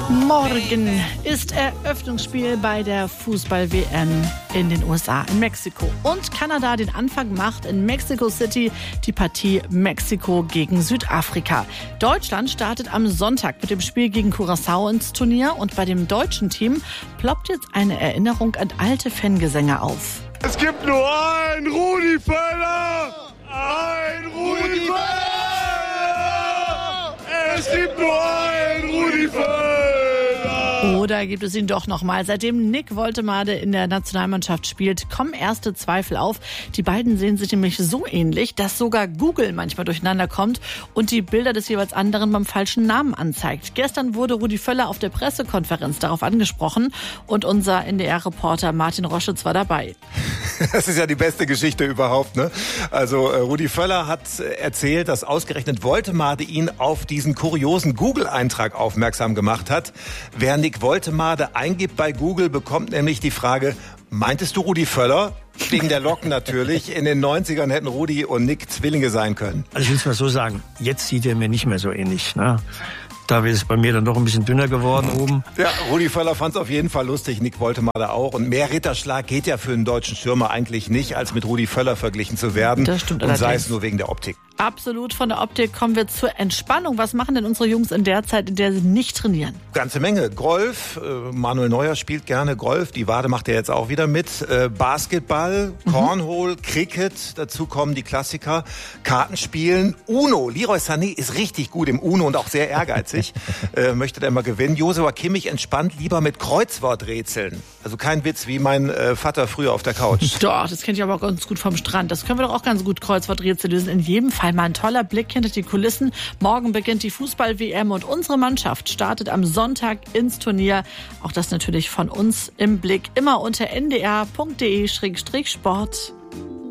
Morgen ist Eröffnungsspiel bei der Fußball-WM in den USA, in Mexiko. Und Kanada den Anfang macht in Mexico City die Partie Mexiko gegen Südafrika. Deutschland startet am Sonntag mit dem Spiel gegen Curaçao ins Turnier. Und bei dem deutschen Team ploppt jetzt eine Erinnerung an alte Fangesänge auf. Es gibt nur einen Rudi Völler! Ein Rudi Völler! Es gibt nur einen Rudi Völler! Oder gibt es ihn doch nochmal? Seitdem Nick Woltemade in der Nationalmannschaft spielt, kommen erste Zweifel auf. Die beiden sehen sich nämlich so ähnlich, dass sogar Google manchmal durcheinander kommt und die Bilder des jeweils anderen beim falschen Namen anzeigt. Gestern wurde Rudi Völler auf der Pressekonferenz darauf angesprochen und unser NDR-Reporter Martin Roschitz war dabei. Das ist ja die beste Geschichte überhaupt, ne? Also Rudi Völler hat erzählt, dass ausgerechnet Woltemade ihn auf diesen kuriosen Google-Eintrag aufmerksam gemacht hat. Wer Nick Woltemade eingibt bei Google, bekommt nämlich die Frage: Meintest du Rudi Völler? Wegen der Locken natürlich. In den 90ern hätten Rudi und Nick Zwillinge sein können. Also ich will es mal so sagen, jetzt sieht er mir nicht mehr so ähnlich, ne? Da ist es bei mir dann doch ein bisschen dünner geworden oben. Ja, Rudi Völler fand es auf jeden Fall lustig, Nick Woltemade auch. Und mehr Ritterschlag geht ja für einen deutschen Stürmer eigentlich nicht, als mit Rudi Völler verglichen zu werden. Das stimmt und allerdings. sei es nur wegen der Optik. Absolut, von der Optik kommen wir zur Entspannung. Was machen denn unsere Jungs in der Zeit, in der sie nicht trainieren? Ganze Menge. Golf, Manuel Neuer spielt gerne Golf, die Wade macht er jetzt auch wieder mit. Basketball, Cornhole, Cricket, dazu kommen die Klassiker. Kartenspielen, Uno. Leroy Sané ist richtig gut im Uno und auch sehr ehrgeizig. Möchte der mal gewinnen. Joshua Kimmich entspannt lieber mit Kreuzworträtseln. Also kein Witz, wie mein Vater früher auf der Couch. Doch, das kenne ich aber auch ganz gut vom Strand. Das können wir doch auch ganz gut Kreuzworträtsel lösen. In jedem Fall mal ein toller Blick hinter die Kulissen. Morgen beginnt die Fußball-WM und unsere Mannschaft startet am Sonntag ins Turnier. Auch das natürlich von uns im Blick. Immer unter ndr.de/sport.